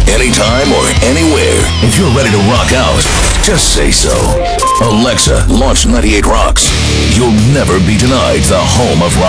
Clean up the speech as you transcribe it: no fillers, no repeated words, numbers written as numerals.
anytime or anywhere. If you're ready to rock out, just say so. Alexa, launch 98 Rocks. You'll never be denied the home of rock.